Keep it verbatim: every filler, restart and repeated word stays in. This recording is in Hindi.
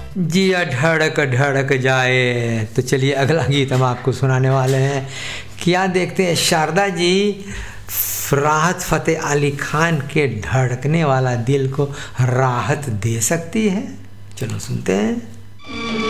जिया धड़क धड़क जाए। तो चलिए अगला गीत हम आपको सुनाने वाले हैं। क्या देखते हैं शारदा जी राहत फ़तेह अली खान के धड़कने वाला दिल को राहत दे सकती है? चलो सुनते हैं।